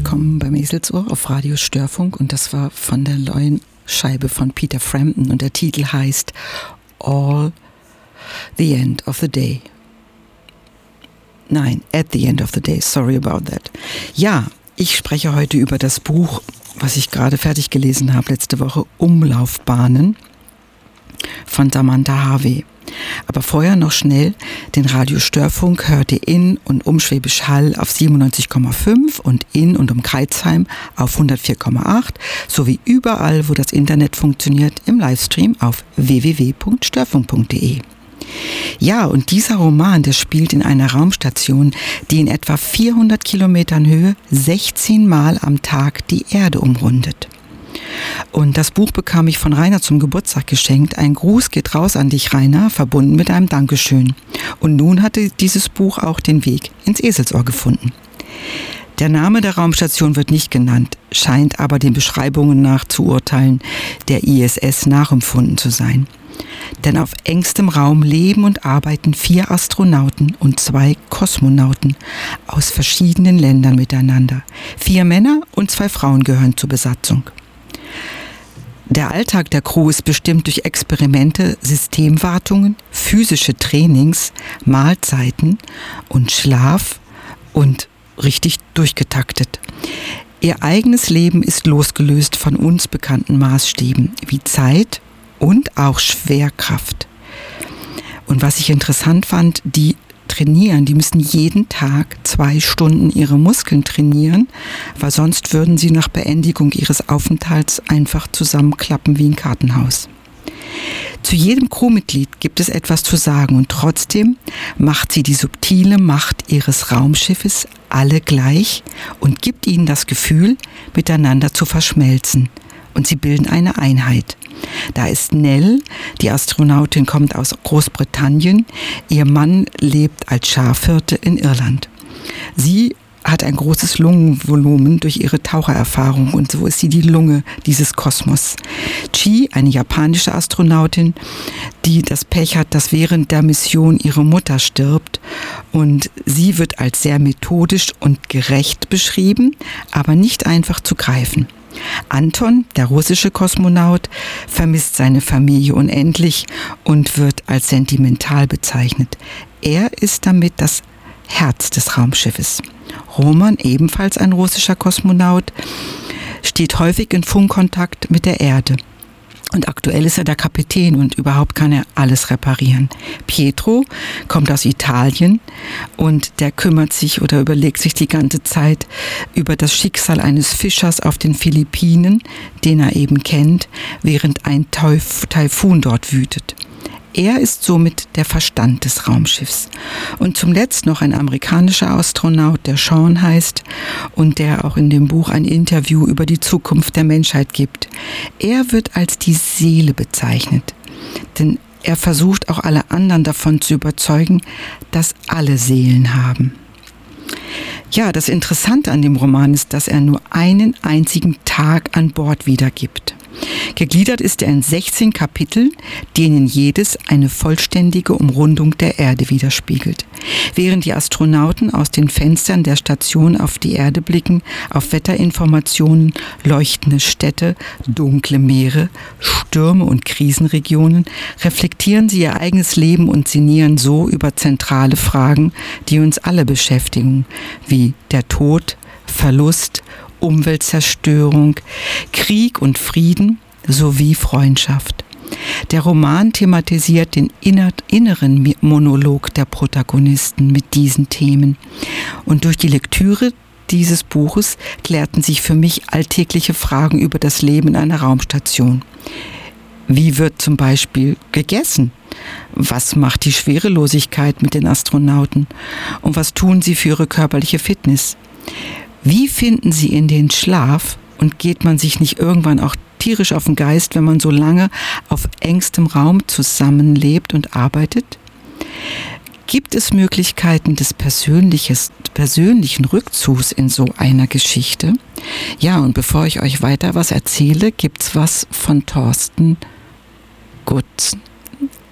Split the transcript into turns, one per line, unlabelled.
willkommen beim Eselsohr auf Radio Störfunk, und das war von der neuen Scheibe von Peter Frampton und der Titel heißt All the End of the Day. Nein, At the End of the Day, sorry about that. Ja, ich spreche heute über das Buch, was ich gerade fertig gelesen habe letzte Woche, Umlaufbahnen von Samantha Harvey. Aber vorher noch schnell, den Radiostörfunk hört ihr in und um Schwäbisch Hall auf 97,5 und in und um Kreuzheim auf 104,8 sowie überall, wo das Internet funktioniert, im Livestream auf www.störfunk.de. Ja, und dieser Roman, der spielt in einer Raumstation, die in etwa 400 Kilometern Höhe 16 Mal am Tag die Erde umrundet. Und das Buch bekam ich von Rainer zum Geburtstag geschenkt. Ein Gruß geht raus an dich, Rainer, verbunden mit einem Dankeschön. Und nun hatte dieses Buch auch den Weg ins Eselsohr gefunden. Der Name der Raumstation wird nicht genannt, scheint aber den Beschreibungen nach zu urteilen der ISS nachempfunden zu sein. Denn auf engstem Raum leben und arbeiten 4 Astronauten und 2 Kosmonauten aus verschiedenen Ländern miteinander. 4 Männer und 2 Frauen gehören zur Besatzung. Der Alltag der Crew ist bestimmt durch Experimente, Systemwartungen, physische Trainings, Mahlzeiten und Schlaf und richtig durchgetaktet. Ihr eigenes Leben ist losgelöst von uns bekannten Maßstäben wie Zeit und auch Schwerkraft. Und was ich interessant fand, die müssen jeden Tag 2 Stunden ihre Muskeln trainieren, weil sonst würden sie nach Beendigung ihres Aufenthalts einfach zusammenklappen wie ein Kartenhaus. Zu jedem Crewmitglied gibt es etwas zu sagen und trotzdem macht sie die subtile Macht ihres Raumschiffes alle gleich und gibt ihnen das Gefühl, miteinander zu verschmelzen. Und sie bilden eine Einheit. Da ist Nell, die Astronautin kommt aus Großbritannien, ihr Mann lebt als Schafhirte in Irland. Sie hat ein großes Lungenvolumen durch ihre Tauchererfahrung und so ist sie die Lunge dieses Kosmos. Chi, eine japanische Astronautin, die das Pech hat, dass während der Mission ihre Mutter stirbt, und sie wird als sehr methodisch und gerecht beschrieben, aber nicht einfach zu greifen. Anton, der russische Kosmonaut, vermisst seine Familie unendlich und wird als sentimental bezeichnet. Er ist damit das Herz des Raumschiffes. Roman, ebenfalls ein russischer Kosmonaut, steht häufig in Funkkontakt mit der Erde. Und aktuell ist er der Kapitän und überhaupt kann er alles reparieren. Pietro kommt aus Italien und der kümmert sich oder überlegt sich die ganze Zeit über das Schicksal eines Fischers auf den Philippinen, den er eben kennt, während ein Taifun dort wütet. Er ist somit der Verstand des Raumschiffs. Und zum Letzten noch ein amerikanischer Astronaut, der Sean heißt und der auch in dem Buch ein Interview über die Zukunft der Menschheit gibt. Er wird als die Seele bezeichnet, denn er versucht auch alle anderen davon zu überzeugen, dass alle Seelen haben. Ja, das Interessante an dem Roman ist, dass er nur einen einzigen Tag an Bord wiedergibt. Gegliedert ist er in 16 Kapitel, denen jedes eine vollständige Umrundung der Erde widerspiegelt. Während die Astronauten aus den Fenstern der Station auf die Erde blicken, auf Wetterinformationen, leuchtende Städte, dunkle Meere, Stürme und Krisenregionen, reflektieren sie ihr eigenes Leben und sinnieren so über zentrale Fragen, die uns alle beschäftigen, wie der Tod, Verlust, Umweltzerstörung, Krieg und Frieden sowie Freundschaft. Der Roman thematisiert den inneren Monolog der Protagonisten mit diesen Themen. Und durch die Lektüre dieses Buches klärten sich für mich alltägliche Fragen über das Leben in einer Raumstation. Wie wird zum Beispiel gegessen? Was macht die Schwerelosigkeit mit den Astronauten? Und was tun sie für ihre körperliche Fitness? Wie finden sie in den Schlaf und geht man sich nicht irgendwann auch tierisch auf den Geist, wenn man so lange auf engstem Raum zusammenlebt und arbeitet? Gibt es Möglichkeiten des persönlichen Rückzugs in so einer Geschichte? Ja, und bevor ich euch weiter was erzähle, gibt's was von Thorsten Gutzen.